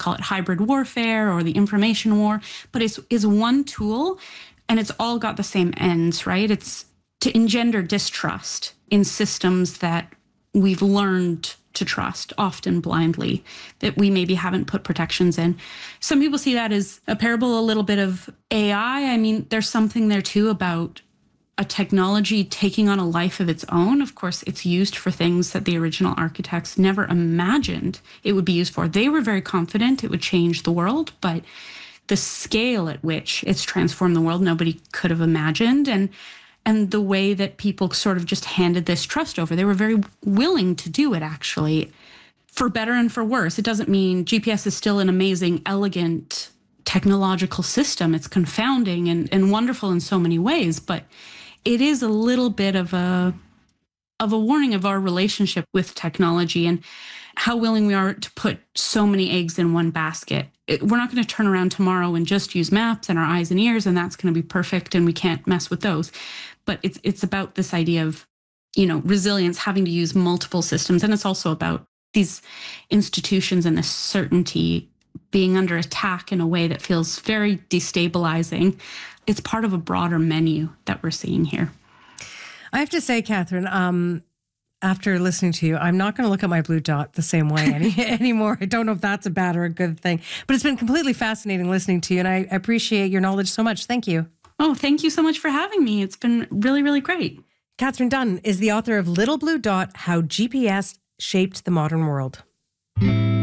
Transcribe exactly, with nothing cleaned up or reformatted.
call it hybrid warfare or the information war, but it's is one tool, and it's all got the same ends, right? It's to engender distrust in systems that we've learned to trust, often blindly, that we maybe haven't put protections in. Some people see that as a parable, a little bit of A I. I mean, there's something there too about a technology taking on a life of its own. Of course, it's used for things that the original architects never imagined it would be used for. They were very confident it would change the world, but the scale at which it's transformed the world, nobody could have imagined. And And the way that people sort of just handed this trust over, they were very willing to do it, actually, for better and for worse. It doesn't mean G P S is still an amazing, elegant technological system. It's confounding and, and wonderful in so many ways, but it is a little bit of a of a warning of our relationship with technology and how willing we are to put so many eggs in one basket. It, we're not going to turn around tomorrow and just use maps and our eyes and ears, and that's going to be perfect, and we can't mess with those. But it's it's about this idea of, you know, resilience, having to use multiple systems. And it's also about these institutions and this certainty being under attack in a way that feels very destabilizing. It's part of a broader menu that we're seeing here. I have to say, Catherine, um, after listening to you, I'm not going to look at my blue dot the same way any, anymore. I don't know if that's a bad or a good thing, but it's been completely fascinating listening to you, and I appreciate your knowledge so much. Thank you. Oh, thank you so much for having me. It's been really, really great. Catherine Dunn is the author of Little Blue Dot, How G P S Shaped the Modern World.